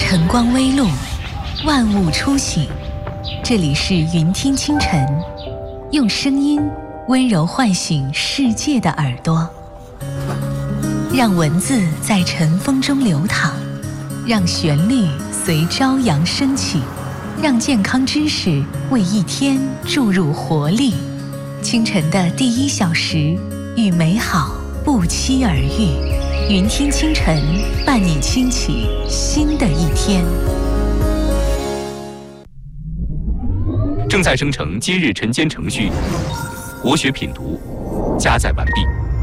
晨光微露，万物初醒。这里是云听清晨，用声音温柔唤醒世界的耳朵，让文字在晨风中流淌，让旋律随朝阳升起，让健康知识为一天注入活力。清晨的第1小时，与美好不期而遇。云听清晨，伴你轻启新的一天。 正在生成今日晨间程序，国学品读加载完毕。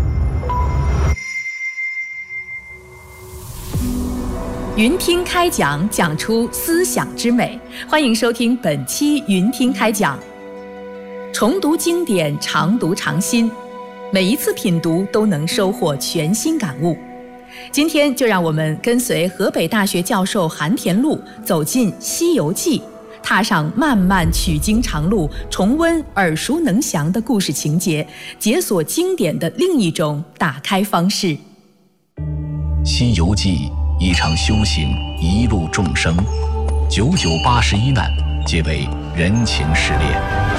云听开讲，讲出思想之美。欢迎收听本期云听开讲。重读经典，常读常新，每一次品读都能收获全新感悟。今天就让我们跟随河北大学教授韩田禄走进《西游记》，踏上漫漫取经长路，重温耳熟能详的故事情节，解锁经典的另一种打开方式。《 西游记》一场修行，一路众生，981难，皆为人情试炼。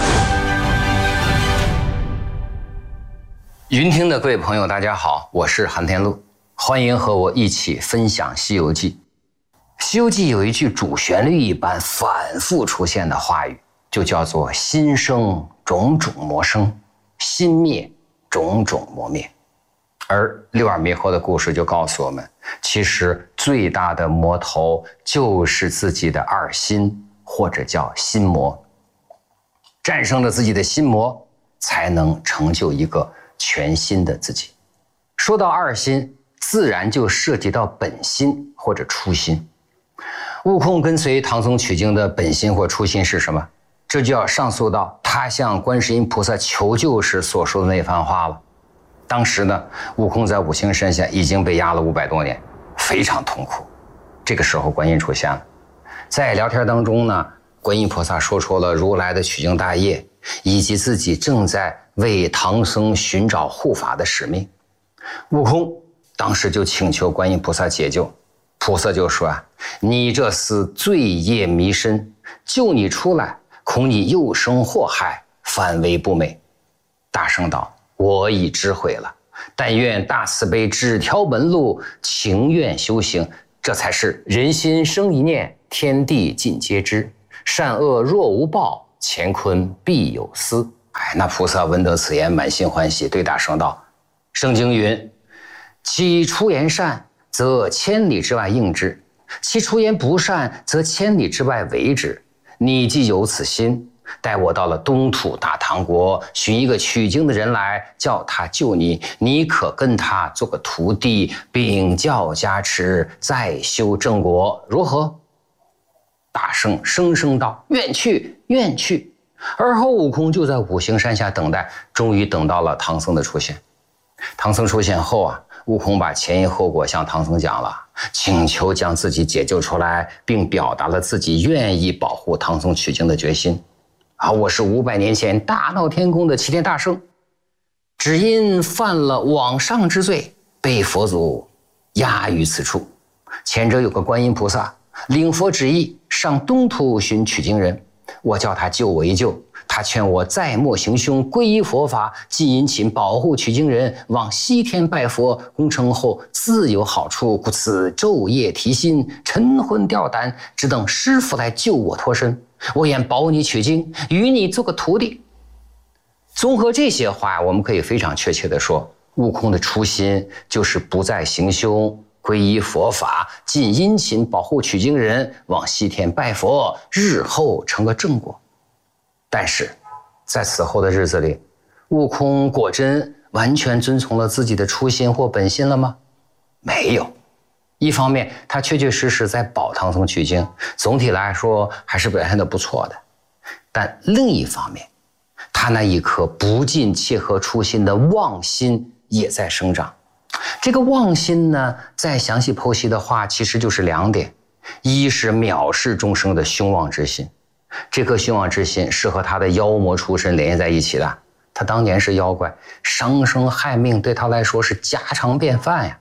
云听的各位朋友，大家好，我是韩田禄，欢迎和我一起分享《西游记》。《西游记》有一句主旋律一般反复出现的话语，就叫做“心生种种魔生，心灭种种魔灭”。而六耳猕猴的故事就告诉我们，其实最大的魔头就是自己的二心，或者叫心魔。战胜了自己的心魔，才能成就一个全新的自己。说到二心，自然就涉及到本心或者初心。悟空跟随唐僧取经的本心或初心是什么？这就要上溯到他向观世音菩萨求救时所说的那番话了。当时呢，悟空在五行山下已经被压了500多年，非常痛苦。这个时候观音出现了，在聊天当中呢，观音菩萨说出了如来的取经大业，以及自己正在为唐僧寻找护法的使命。悟空当时就请求观音菩萨解救，菩萨就说你这厮罪业弥深，救你出来，恐你又生祸害，反为不美。大圣道：我已知悔了，但愿大慈悲指条门路，情愿修行，这才是人心生一念，天地尽皆知，善恶若无报，乾坤必有私。那菩萨闻得此言，满心欢喜，对大圣道：圣经云，其出言善，则千里之外应之，其出言不善，则千里之外为之。你既有此心，待我到了东土大唐国，寻一个取经的人来，叫他救你，你可跟他做个徒弟，禀教加持，再修正果，如何？大圣声声道：愿去，愿去。而后悟空就在五行山下等待，终于等到了唐僧的出现。唐僧出现后悟空把前因后果向唐僧讲了，请求将自己解救出来，并表达了自己愿意保护唐僧取经的决心。我是500年前大闹天宫的齐天大圣，只因犯了枉上之罪，被佛祖压于此处。前者有个观音菩萨，领佛旨意上东土寻取经人，我叫他救我一救，他劝我再莫行凶，皈依佛法，尽殷勤保护取经人，往西天拜佛，功成后自有好处，故此昼夜提心，晨昏吊胆，只等师父来救我脱身。我愿保你取经，与你做个徒弟。综合这些话，我们可以非常确切地说，悟空的初心就是不再行凶，皈依佛法，尽殷勤保护取经人，往西天拜佛，日后成个正果。但是在此后的日子里，悟空果真完全遵从了自己的初心或本心了吗？没有。一方面他确确实实在保唐僧取经，总体来说还是表现得不错的，但另一方面他那一颗不尽切合初心的妄心也在生长。这个妄心呢，再详细剖析的话，其实就是2点。一是藐视众生的凶妄之心，这颗凶妄之心是和他的妖魔出身联系在一起的。他当年是妖怪，伤生害命对他来说是家常便饭呀。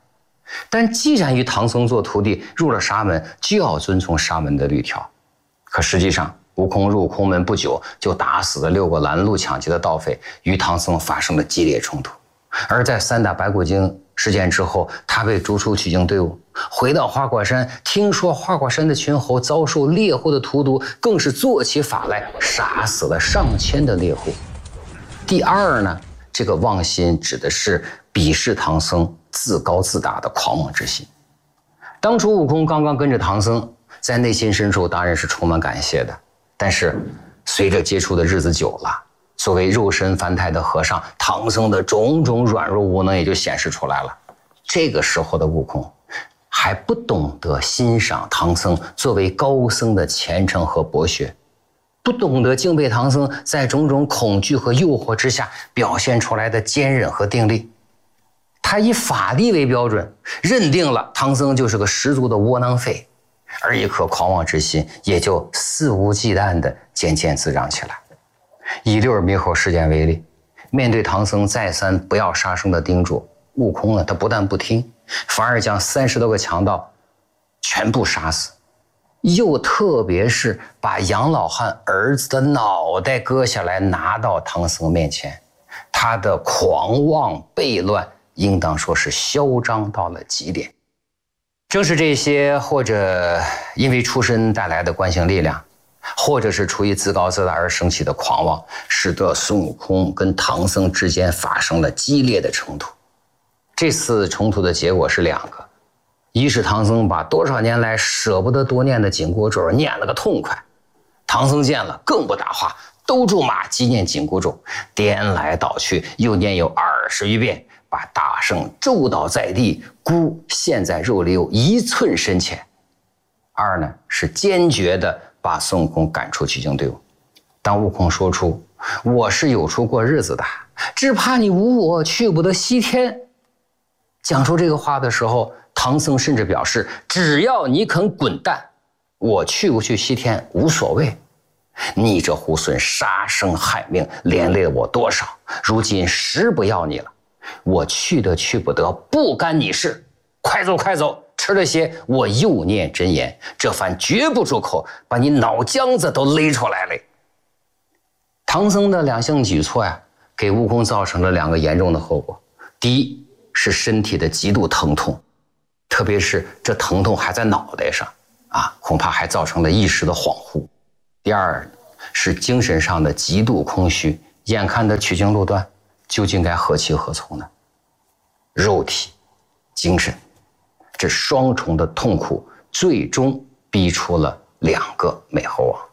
但既然与唐僧做徒弟，入了沙门，就要遵从沙门的律条。可实际上，悟空入空门不久，就打死了6个拦路抢劫的盗匪，与唐僧发生了激烈冲突。而在3打白骨精事件之后，他被逐出取经队伍，回到花果山，听说花果山的群猴遭受猎户的荼毒，更是做起法来，杀死了上千的猎户。第二呢，这个妄心指的是鄙视唐僧自高自大的狂妄之心。当初悟空刚刚跟着唐僧，在内心深处当然是充满感谢的，但是随着接触的日子久了，作为肉身凡胎的和尚，唐僧的种种软弱无能也就显示出来了。这个时候的悟空还不懂得欣赏唐僧作为高僧的虔诚和博学，不懂得敬佩唐僧在种种恐惧和诱惑之下表现出来的坚韧和定力。他以法力为标准，认定了唐僧就是个十足的窝囊废，而一颗狂妄之心也就肆无忌惮地渐渐滋长起来。以6耳猕猴事件为例，面对唐僧再三不要杀生的叮嘱，悟空呢，他不但不听，反而将30多个强盗全部杀死，又特别是把杨老汉儿子的脑袋割下来拿到唐僧面前。他的狂妄悖乱应当说是嚣张到了极点。正是这些或者因为出身带来的惯性力量，或者是出于自高自大而生起的狂妄，使得孙悟空跟唐僧之间发生了激烈的冲突。这次冲突的结果是2个，一是唐僧把多少年来舍不得多念的紧箍咒念了个痛快，唐僧见了更不答话，兜住马急念紧箍咒，颠来倒去又念有20余遍，把大圣咒倒在地，箍陷在肉里有1寸深浅。二呢，是坚决的把孙悟空赶出取经队伍。当悟空说出我是有处过日子的，只怕你无我去不得西天，讲出这个话的时候，唐僧甚至表示只要你肯滚蛋，我去不去西天无所谓。你这猢狲杀生害命，连累了我多少，如今实不要你了，我去的去不得，不干你事，快走快走，吃了些我又念真言，这番绝不住口，把你脑浆子都勒出来了。唐僧的2项举措呀，给悟空造成了2个严重的后果。第一是身体的极度疼痛，特别是这疼痛还在脑袋上恐怕还造成了一时的恍惚。第二是精神上的极度空虚，眼看的取经路段究竟该何去何从呢？肉体精神这双重的痛苦，最终逼出了2个美猴王。